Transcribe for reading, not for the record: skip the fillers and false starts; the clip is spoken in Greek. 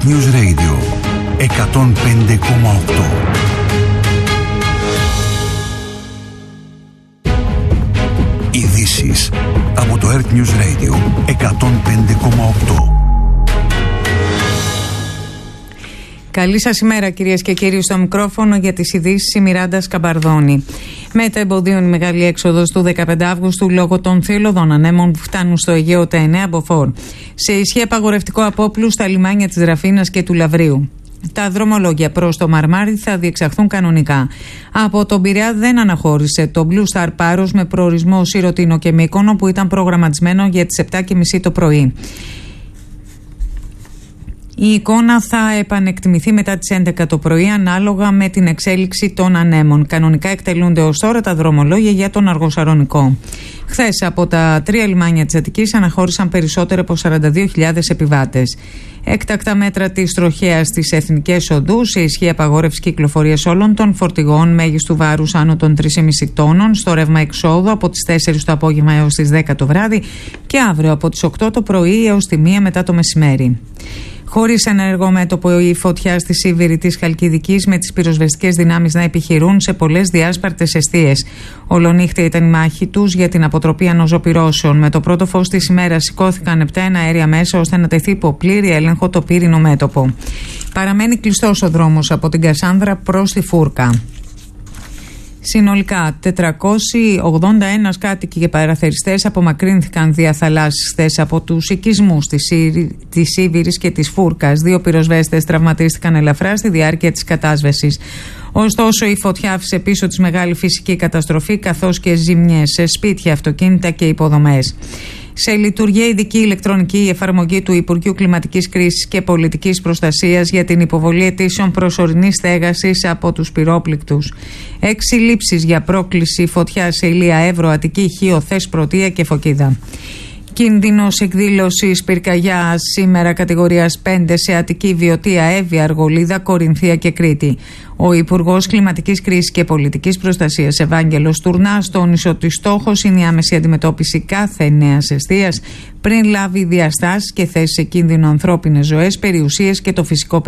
News Radio 105,8. Ειδήσεις από το Earth News Radio 105,8. Καλή σας ημέρα, κυρίες και κύριοι. Στο μικρόφωνο για τις ειδήσεις η Μιράντα Σκαμπαρδόνη. Μετά εμποδίων η μεγάλη έξοδος του 15 Αύγουστου λόγω των θύελλωδων ανέμων που φτάνουν στο Αιγαίο τα 9 μποφόρ. Σε ισχύ απαγορευτικό απόπλου στα λιμάνια της Ραφίνας και του Λαβρίου. Τα δρομολόγια προς το Μαρμάρι θα διεξαχθούν κανονικά. Από τον Πειραιά δεν αναχώρησε το Blue Star Πάρος με προορισμό Σιρωτίνο και Μύκονο που ήταν προγραμματισμένο για τις 7.30 το πρωί. Η εικόνα θα επανεκτιμηθεί μετά τις 11 το πρωί ανάλογα με την εξέλιξη των ανέμων. Κανονικά εκτελούνται ως τώρα τα δρομολόγια για τον Αργοσαρονικό. Χθες από τα 3 λιμάνια της Αττικής αναχώρησαν περισσότερο από 42.000 επιβάτες. Έκτακτα μέτρα της τροχέας στις εθνικές οδούς, σε ισχύ απαγόρευση κυκλοφορίας όλων των φορτηγών μέγιστου βάρους άνω των 3,5 τόνων στο ρεύμα εξόδου από τις 4 το απόγευμα έως τις 10 το βράδυ και αύριο από τις 8 το πρωί έως τη 1 μετά το μεσημέρι. Χωρίς ενεργό μέτωπο η φωτιά στη Σίβηρη της Χαλκιδικής με τις πυροσβεστικές δυνάμεις να επιχειρούν σε πολλές διάσπαρτες εστίες. Ολονύχτια ήταν η μάχη τους για την αποτροπή ανοζωπυρώσεων. Με το πρώτο φως της ημέρας σηκώθηκαν 7 αέρια μέσα ώστε να τεθεί υπό πλήρη έλεγχο το πύρινο μέτωπο. Παραμένει κλειστός ο δρόμος από την Κασάνδρα προς τη Φούρκα. Συνολικά 481 κάτοικοι και παραθεριστές απομακρύνθηκαν δια θαλάσσης χθες από τους οικισμούς της Σίβηρης και της Φούρκας. 2 πυροσβέστες τραυματίστηκαν ελαφρά στη διάρκεια της κατάσβεσης. Ωστόσο, η φωτιά άφησε πίσω της μεγάλη φυσική καταστροφή καθώς και ζημιές σε σπίτια, αυτοκίνητα και υποδομές. Σε λειτουργία ειδική ηλεκτρονική η εφαρμογή του Υπουργείου Κλιματικής Κρίσης και Πολιτικής Προστασίας για την υποβολή αιτήσεων προσωρινής στέγασης από τους πυρόπληκτους. 6 λήψεις για πρόκληση φωτιά σε Ηλία, Εύρο, Αττική, Χίο, Θες, Πρωτεία και Φωκίδα. Κίνδυνος εκδήλωσης πυρκαγιά σήμερα κατηγορίας 5 σε Αττική, Βιωτία, Εύβοια, Αργολίδα, Κορινθία και Κρήτη. Ο Υπουργός Κλιματικής Κρίσης και Πολιτικής Προστασίας Ευάγγελος Τουρνάς τόνισε ότι στόχος είναι η άμεση αντιμετώπιση κάθε νέας εστίας πριν λάβει διαστάσεις και θέσει σε κίνδυνο ανθρώπινες ζωές, περιουσίες και το φυσικό